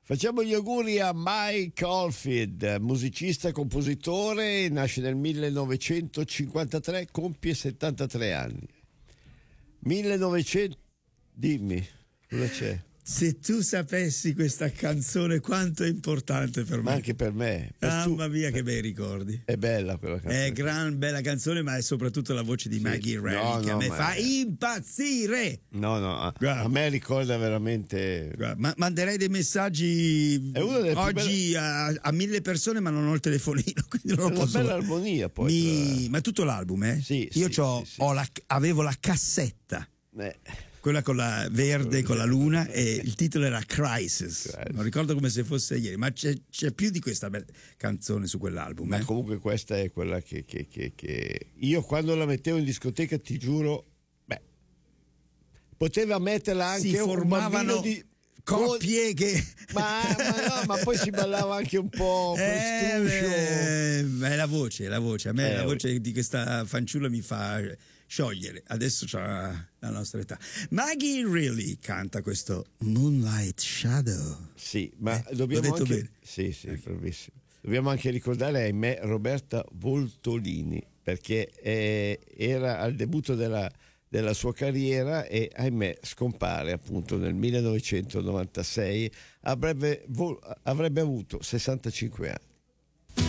Facciamo gli auguri a Mike Oldfield, musicista e compositore, nasce nel 1953, compie 73 anni. 1900, dimmi, cosa c'è? Se tu sapessi questa canzone quanto è importante per me. Ma anche per me. Mamma mia, che bei ricordi. È bella quella canzone. È gran bella canzone, ma è soprattutto la voce di Maggie Reilly che a me fa impazzire. No, a me ricorda veramente. Manderei dei messaggi oggi a 1000 persone, ma non ho il telefonino, quindi non lo posso. È una bella armonia poi. Ma tutto l'album, eh? Sì, io avevo la cassetta. Quella con la verde, con la luna, e il titolo era Crisis. Non ricordo come se fosse ieri, ma c'è più di questa bella canzone su quell'album. Ma comunque questa è quella che io quando la mettevo in discoteca, ti giuro, poteva metterla anche si formavano di coppie che ma poi si ballava anche un po' questuccio. È la voce, a me la voce di questa fanciulla mi fa sciogliere. Adesso c'ha la nostra età. Maggie Reilly canta questo Moonlight Shadow. Sì, ma dobbiamo detto anche bene. sì, bravissimo. Dobbiamo anche ricordare, ahimè, Roberta Voltolini, perché era al debutto della sua carriera e ahimè scompare appunto nel 1996, avrebbe avuto 65 anni.